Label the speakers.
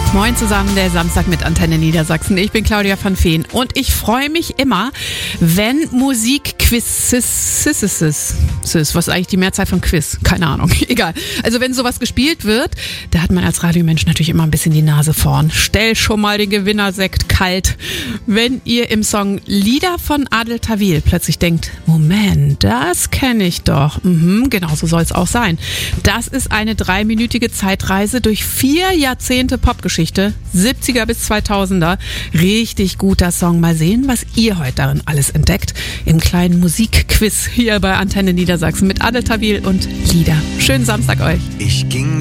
Speaker 1: Moin zusammen, der Samstag mit Antenne Niedersachsen. Ich bin Claudia van Feen und ich freue mich immer, wenn Musikquizzes, was ist eigentlich die Mehrzahl von Quiz? Keine Ahnung, egal. Also wenn sowas gespielt wird, da hat man als Radiomensch natürlich immer ein bisschen die Nase vorn. Stell schon mal den Gewinnersekt kalt. Wenn ihr im Song Lieder von Adel Tawil plötzlich denkt, Moment, das kenne ich doch. Genau so soll es auch sein. Das ist eine 3-minütige Zeitreise durch 4 Jahrzehnte Popgeschichte, 70er bis 2000er. Richtig guter Song. Mal sehen, was ihr heute darin alles entdeckt. Im kleinen Musikquiz hier bei Antenne Niedersachsen mit Adel Tawil und Lieder. Schönen Samstag euch.
Speaker 2: Ich ging